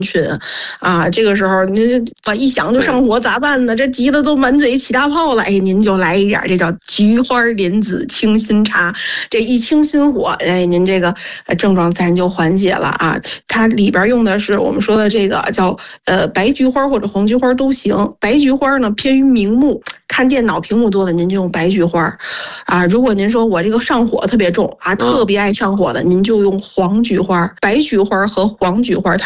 群啊，这个时候您一想就上火咋办呢？这急得都满嘴起大泡了。哎，您就来一点，这叫菊花莲子清心茶，这一清心火，哎，您这个症状自然就缓解了啊。它里边用的是我们说的这个叫白菊花或者红菊花都行。白菊花呢偏于明目，看电脑屏幕多的您就用白菊花啊。如果您说我这个上火特别重啊，特别爱上火的，您就用黄菊花。白菊花和黄菊花它